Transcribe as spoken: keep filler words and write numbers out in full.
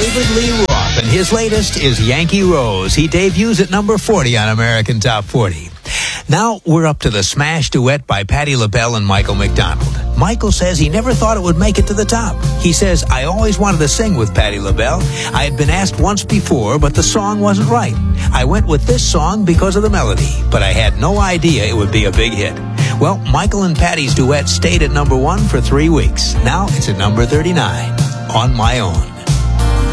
David Lee Roth, and his latest is Yankee Rose. He debuts at number forty on American Top forty. Now we're up to the smash duet by Patti LaBelle and Michael McDonald. Michael says he never thought it would make it to the top. He says, I always wanted to sing with Patti LaBelle. I had been asked once before, but the song wasn't right. I went with this song because of the melody, but I had no idea it would be a big hit. Well, Michael and Patti's duet stayed at number one for three weeks. Now it's at number thirty-nine, On My Own.